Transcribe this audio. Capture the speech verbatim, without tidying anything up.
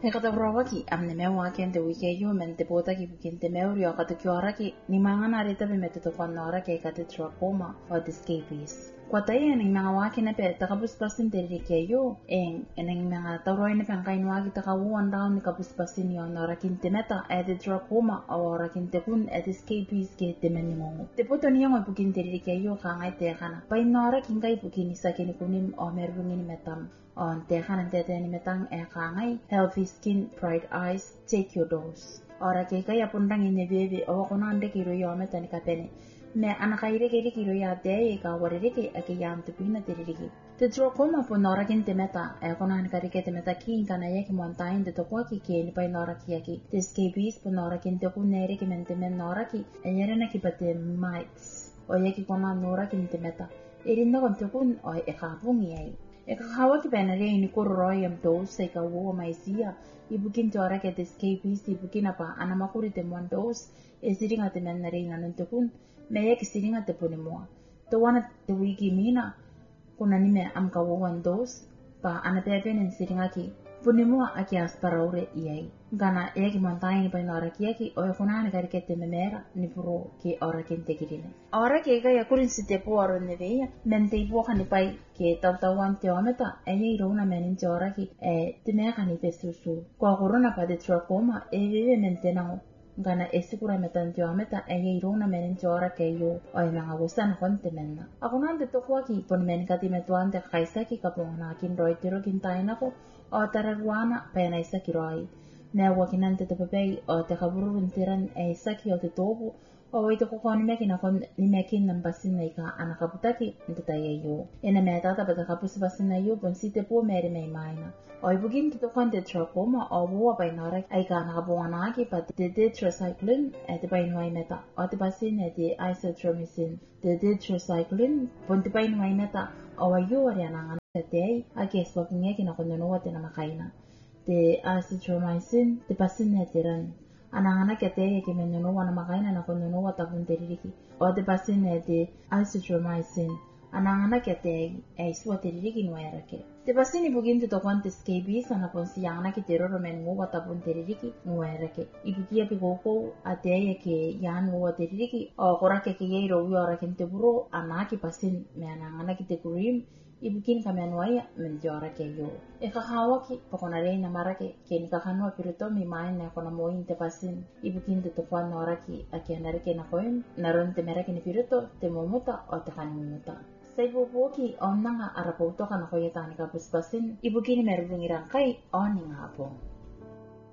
Hekatabrowaki amne mewaki ante wike yumen te potaki bukinte meurio katukioraki ni mangana rita bimete to kwanora ke kate tropoma or the scabies. Kwataya ng mga waki na pe takabuspasin terike yo en eneng mga tawroy na pangkain waki takawuan daw ni kabuspasin yo nora kinte meta ete tropoma or kinte kun ete scabies ke temenimo. Te poto niya mo bukinte terike yo kangay te kana. Pay nora kingkay bukini sa kinikunim o merungin metam. On tekan tete ni metang e kangay healthy skin bright eyes take your dose ora ke kaya pundang ini bebe o ko nande kiro yo metani kapene me anakaire ke kiro ya de ka warere ke ake yam tu pina terigi te trokoma po nora kin temeta e ko nan kari ke temeta kin kana ye ki montain de to ko ki ke ni pai nora ki aki te scabies po nora kin te ku nere ki mente men nora ki e yere na ki pate mites o ye ki ko na nora kin temeta irinda kon te kun o e ka bungi ai e ka hawa ki penare ini ko royam dose e ka wo maisia ibukin tora ke te scabies ibukin apa ana makuri te mon dose e siringa te menare ina nunte kun me ye ki siringa te pone moa to wana te wiki mina kuna nime am ka wo one dose pa ana te venen siringa ki pone moa aki asparaure iai gana e ki montaini pa nora ki aki o e kuna ana kari ke te memera ni puro ki ora kente kirine ora ke ga ya kurin site puaro ne veia mente i buoka ni pai ke tau tau an te ometa e ye irona menin te ora ki e te mea kani te susu kua korona pa de trachoma e vive mente nango gana e sikura metan te ometa e ye irona menin te ora ke yo o e manga gusana konte menna ako nante toko aki pon men kati metuan te kaisaki kapongana kin roi tiro kin tainako o tararuana pena isaki roi Nea wakinante te papei o te kaburu intiran e isaki o te tobu o wai te koko ni meki na kon ni meki na mbasin na ika ana kaputaki nte tai e yo. Ena mea tata pa te kapusi basin na yo pon si te po meri mei maina. O i bugin te tokon te trachoma o bua pai nara aika ana kapunga naki pa te tetracycline e te pai nuai meta. O te basin e te isotramicin. Te tetracycline pon te pai nuai meta o wai yo ari anangana te ei a ke eswaking eki na kondonoa te na makaina. Te azithromycin te pasine te ran anangana ke te ke menyono wana makaina na kondono wata punteririki o te pasine te azithromycin anangana ke te e iswa teririki no erake te pasini bugin te tokwante scabies ana ponsi yana ki te roro men ngo wata punteririki no erake ibukia pe goko ate ke yan ngo teririki o korake ke yeiro wiora kente buro anaki pasin me anangana ki te kurim ibukin kamenwaya menjora ke yo e ka hawaki pokona reina marake ke ni ka kanwa pirito mi main na kona moin te pasin ibukin te tokwan noraki ake narike na koin naron te merake ni pirito te momuta o te kanumuta sai boboki onnanga arapo to kana koyeta ni ka puspasin ibukin merubungi rangkai oning hapo